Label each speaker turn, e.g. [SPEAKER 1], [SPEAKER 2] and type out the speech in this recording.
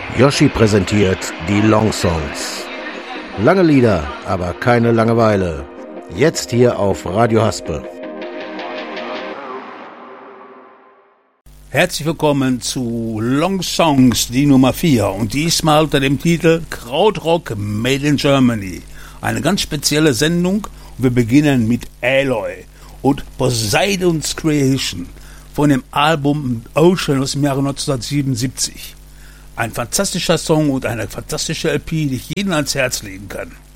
[SPEAKER 1] Yoshi präsentiert die Long Songs. Lange Lieder, aber keine Langeweile. Jetzt hier auf Radio Haspe.
[SPEAKER 2] Herzlich willkommen zu Long Songs, die Nummer 4 und diesmal unter dem Titel Krautrock Made in Germany. Eine ganz spezielle Sendung und wir beginnen mit Aloy und Poseidon's Creation von dem Album Ocean aus dem Jahre 1977. Ein fantastischer Song und eine fantastische LP, die ich jedem ans Herz legen kann.